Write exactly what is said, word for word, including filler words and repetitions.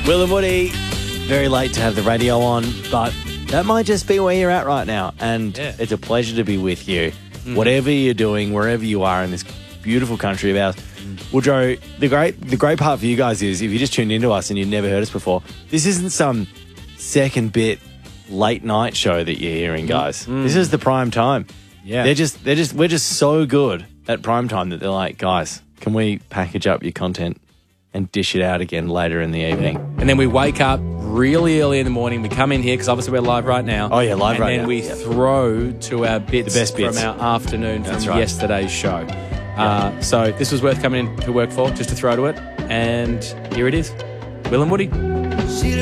Will and Woody, very late to have the radio on, but that might just be where you're at right now. And Yeah. it's a pleasure to be with you. Mm. Whatever you're doing, wherever you are in this beautiful country of ours. Mm. Well, Joe, the great, the great part for you guys is if you just tuned into us and you've never heard us before, this isn't some second bit late night show that you're hearing, guys. Mm. This is the prime time. Yeah. They're just, they're just, we're just so good at prime time that they're like, guys, can we package up your content and dish it out again later in the evening? And then we wake up really early in the morning. We come in here because obviously we're live right now. Oh, yeah, live and right now. And then we yep. throw to our bits, The best bits. from our afternoon That's from right. yesterday's show. Uh, so this was worth coming in to work for, just to throw to it. And here it is. Will and Woody.